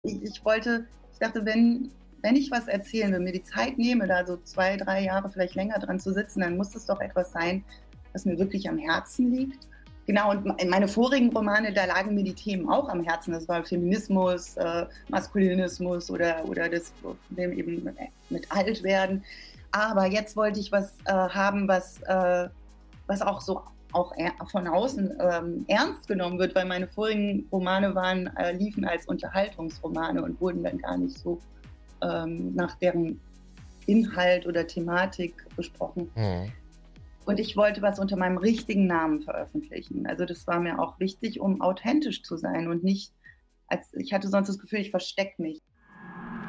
Ich dachte, wenn ich was erzählen will, mir die Zeit nehme, da so 2, 3 Jahre vielleicht länger dran zu sitzen, dann muss es doch etwas sein, was mir wirklich am Herzen liegt. Genau, und meine vorigen Romane, da lagen mir die Themen auch am Herzen. Das war Feminismus, Maskulinismus oder das Problem eben mit Altwerden. Aber jetzt wollte ich was haben, was auch so auch von außen ernst genommen wird, weil meine vorigen Romane liefen als Unterhaltungsromane und wurden dann gar nicht so nach deren Inhalt oder Thematik besprochen. Mhm. Und ich wollte was unter meinem richtigen Namen veröffentlichen. Also das war mir auch wichtig, um authentisch zu sein und nicht, ich hatte sonst das Gefühl, ich verstecke mich.